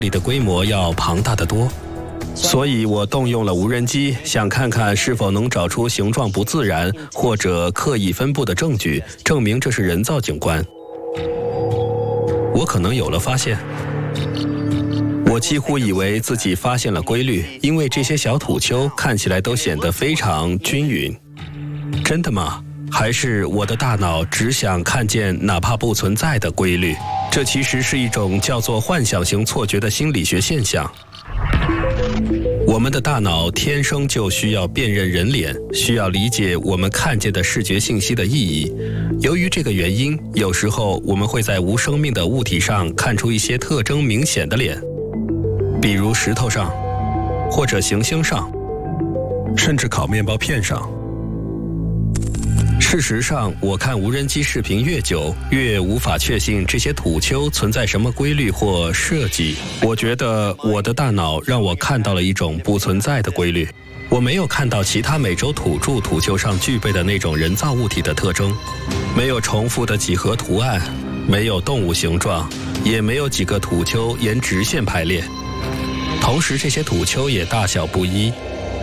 里的规模要庞大得多。所以我动用了无人机，想看看是否能找出形状不自然或者刻意分布的证据，证明这是人造景观。我可能有了发现。我几乎以为自己发现了规律，因为这些小土丘看起来都显得非常均匀。真的吗？还是我的大脑只想看见哪怕不存在的规律？这其实是一种叫做幻想型错觉的心理学现象。我们的大脑天生就需要辨认人脸，需要理解我们看见的视觉信息的意义。由于这个原因，有时候我们会在无生命的物体上看出一些特征明显的脸，比如石头上，或者行星上，甚至烤面包片上。事实上，我看无人机视频越久，越无法确信这些土丘存在什么规律或设计。我觉得我的大脑让我看到了一种不存在的规律。我没有看到其他美洲土著土丘上具备的那种人造物体的特征，没有重复的几何图案，没有动物形状，也没有几个土丘沿直线排列。同时，这些土丘也大小不一。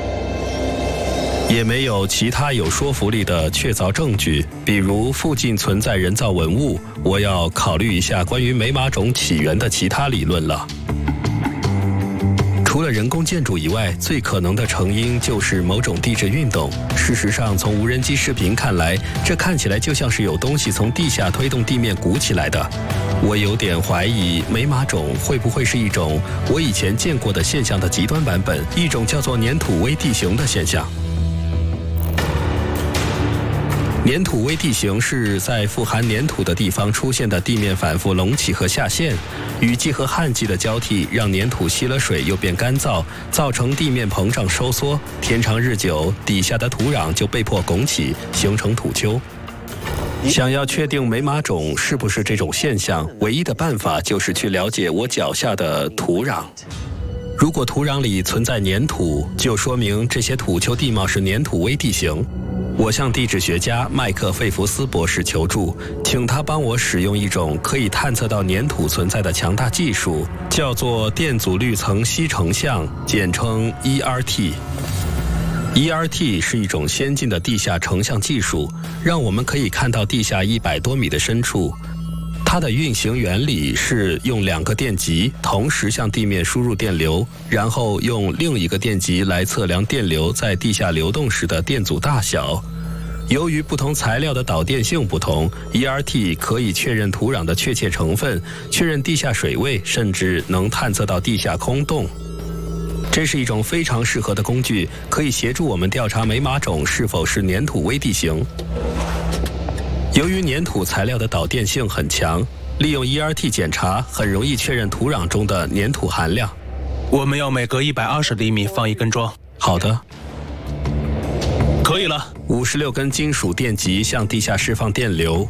也没有其他有说服力的确凿证据，比如附近存在人造文物。我要考虑一下关于美马种起源的其他理论了。除了人工建筑以外，最可能的成因就是某种地质运动。事实上，从无人机视频看来，这看起来就像是有东西从地下推动地面鼓起来的。我有点怀疑美马种会不会是一种我以前见过的现象的极端版本，一种叫做粘土微地形的现象。粘土微地形是在富含粘土的地方出现的地面反复隆起和下陷，雨季和旱季的交替让粘土吸了水又变干燥，造成地面膨胀收缩，天长日久，底下的土壤就被迫拱起，形成土丘。想要确定美马种是不是这种现象，唯一的办法就是去了解我脚下的土壤。如果土壤里存在粘土，就说明这些土丘地貌是粘土微地形。我向地质学家麦克费弗斯博士求助，请他帮我使用一种可以探测到粘土存在的强大技术，叫做电阻滤层析成像，简称 ERT。ERT 是一种先进的地下成像技术，让我们可以看到地下100多米的深处。它的运行原理是用2个电极同时向地面输入电流，然后用另一个电极来测量电流在地下流动时的电阻大小。由于不同材料的导电性不同， ERT 可以确认土壤的确切成分，确认地下水位，甚至能探测到地下空洞。这是一种非常适合的工具，可以协助我们调查美马种是否是粘土微地形。由于粘土材料的导电性很强，利用 ERT 检查很容易确认土壤中的粘土含量。 我们要每隔120厘米放一根桩。 好的。 可以了。 56根金属电极向地下释放电流。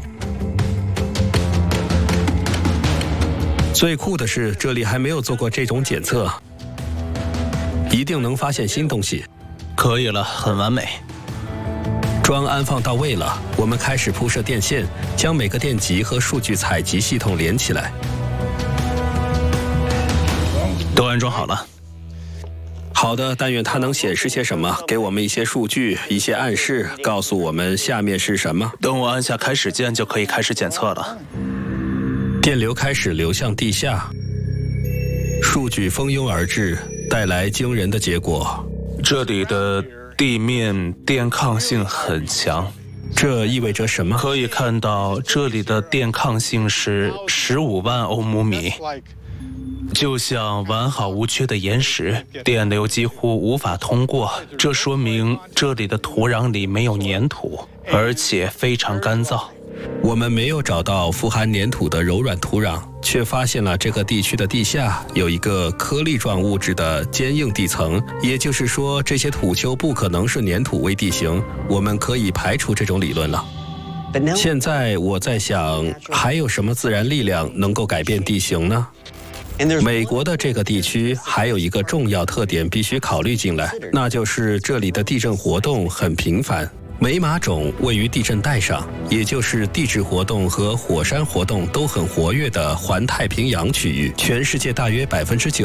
最酷的是，这里还没有做过这种检测，一定能发现新东西。 可以了，很完美。 桩安放到位了，我们开始铺设电线，将每个电极和数据采集系统连起来。 都安装好了。 好的，但愿它能显示些什么，给我们一些数据，一些暗示，告诉我们下面是什么。 等我按下开始键，就可以开始检测了。 电流开始流向地下，数据蜂拥而至，带来惊人的结果。 这里的地面电抗性很强。 这意味着什么？ 可以看到这里的电抗性是15万欧姆米，就像完好无缺的岩石，电流几乎无法通过。这说明这里的土壤里没有粘土，而且非常干燥。 我们没有找到富含粘土的柔软土壤，却发现了这个地区的地下有一个颗粒状物质的坚硬地层，也就是说，这些土丘不可能是粘土微地形。我们可以排除这种理论了。现在我在想，还有什么自然力量能够改变地形呢？美国的这个地区还有一个重要特点必须考虑进来，那就是这里的地震活动很频繁。美马种位于地震带上，也就是地质活动和火山活动都很活跃的环太平洋区域，全世界大约9%。